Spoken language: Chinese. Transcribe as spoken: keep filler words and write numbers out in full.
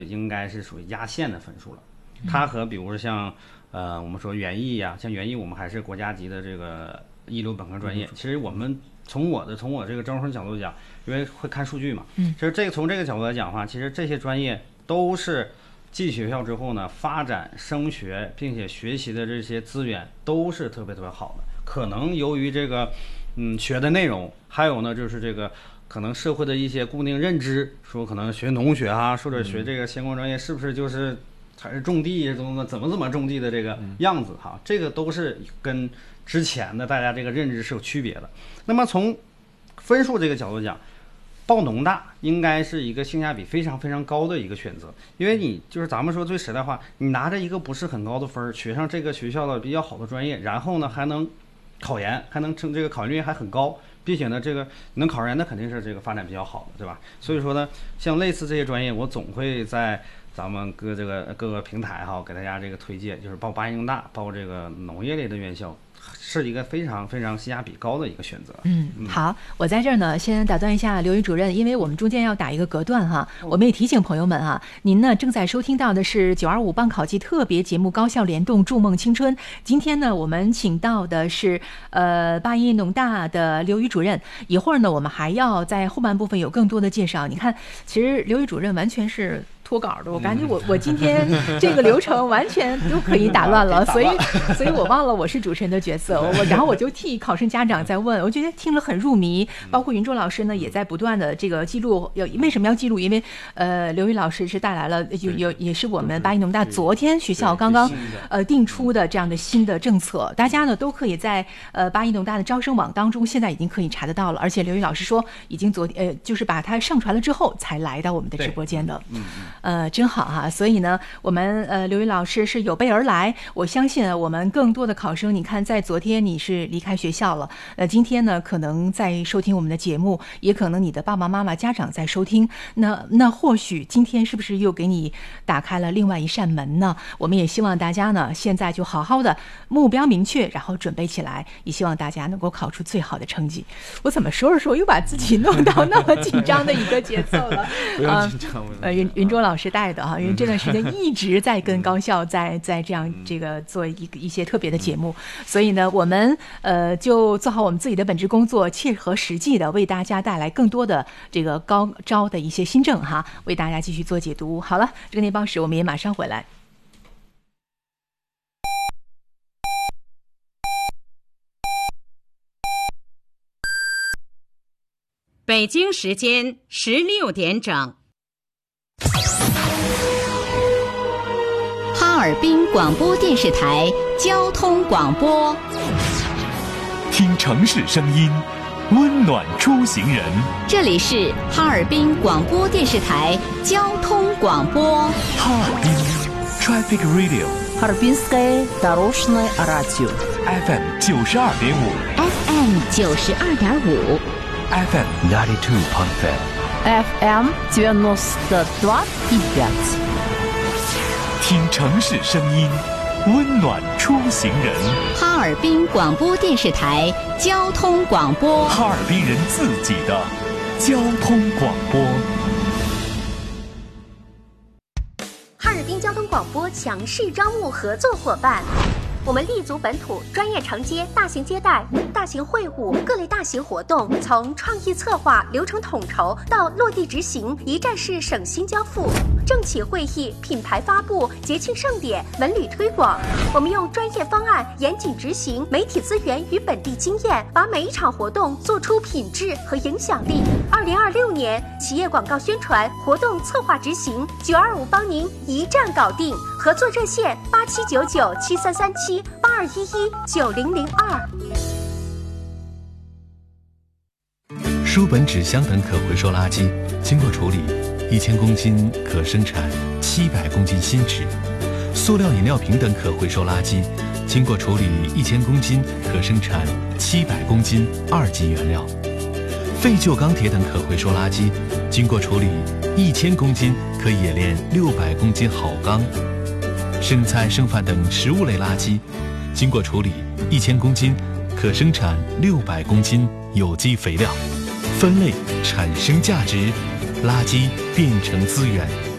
应该是属于压线的分数了。它和比如说像呃我们说园艺呀，像园艺我们还是国家级的这个一流本科专业。其实我们从我的从我这个招生角度讲，因为会看数据嘛，其实这个从这个角度来讲的话，其实这些专业都是进学校之后呢，发展升学并且学习的这些资源都是特别特别好的。可能由于这个嗯学的内容，还有呢就是这个可能社会的一些固定认知，说可能学农学啊，或者学这个相关专业是不是就是还是种地怎么怎么怎么种地的这个样子哈，这个都是跟之前的大家这个认知是有区别的。那么从分数这个角度讲，报农大应该是一个性价比非常非常高的一个选择，因为你就是咱们说最实在话，你拿着一个不是很高的分学上这个学校的比较好的专业，然后呢还能考研，还能成这个考研率还很高，并且呢这个能考上研，那肯定是这个发展比较好的，对吧？所以说呢，像类似这些专业，我总会在咱们各这个各个平台哈给大家这个推荐，就是报八一农大，报这个农业类的院校，是一个非常非常性价比高的一个选择。 嗯，好，我在这儿呢，先打断一下刘宇主任，因为我们中间要打一个隔断哈，我们也提醒朋友们哈，您呢正在收听到的是九二五棒考季特别节目《高校联动筑梦青春》。今天呢，我们请到的是呃八一农大的刘宇主任，一会儿呢，我们还要在后半部分有更多的介绍。你看，其实刘宇主任完全是脱稿的，我感觉我我今天这个流程完全都可以打乱了，所以所以我忘了我是主持人的角色，我然后我就替考生家长在问，我觉得听了很入迷，包括云中老师呢也在不断的这个记录，要为什么要记录？因为呃刘宇老师是带来了有有也是我们八一农大昨天学校刚刚呃定出的这样的新的政策，大家呢都可以在呃八一农大的招生网当中现在已经可以查得到了，而且刘宇老师说已经昨天呃就是把它上传了之后才来到我们的直播间的。嗯呃，真好哈！所以呢，我们呃刘宇老师是有备而来。我相信我们更多的考生，你看，在昨天你是离开学校了，呃，今天呢可能在收听我们的节目，也可能你的爸爸妈妈、家长在收听。那那或许今天是不是又给你打开了另外一扇门呢？我们也希望大家呢现在就好好的目标明确，然后准备起来，也希望大家能够考出最好的成绩。我怎么说着说又把自己弄到那么紧张的一个节奏了？ 不用紧张， 呃，云云中老师带的哈，因为这段时间一直在跟高校在在这样这个做一一些特别的节目，所以呢，我们呃就做好我们自己的本职工作，切合实际的为大家带来更多的这个高招的一些新政哈，为大家继续做解读。好了，这个内报时我们也马上回来。 北京时间十六点整。哈尔滨广播电视台交通广播， 听城市声音，温暖出行人。 这里是哈尔滨广播电视台交通广播。 哈尔滨 Traffic Radio， Harbinskaya Doroshная Radio F M 九十二点五 F M 九十二点五 F M ninety two point five F M девяносто два и пять。 听城市声音，温暖出行人。 哈尔滨广播电视台交通广播， 哈尔滨人自己的交通广播。 哈尔滨交通广播强势招募合作伙伴。我们立足本土，专业承接大型接待、大型会晤、各类大型活动，从创意策划、流程统筹到落地执行，一站式省心交付。政企会议、品牌发布、节庆盛典、文旅推广，我们用专业方案严谨执行，媒体资源与本地经验，把每一场活动做出品质和影响力。二零二六年企业广告宣传活动策划执行，九二五帮您一站搞定。合作热线八七九九七三三七八二一一九零零二。 书本、纸箱等可回收垃圾经过处理，一千公斤可生产七百公斤新纸；塑料饮料瓶等可回收垃圾经过处理，一千公斤可生产七百公斤二级原料；废旧钢铁等可回收垃圾经过处理，一千公斤可冶炼六百公斤好钢。剩菜剩饭等食物类垃圾经过处理，一千公斤可生产六百公斤有机肥料。分类产生价值，垃圾变成资源。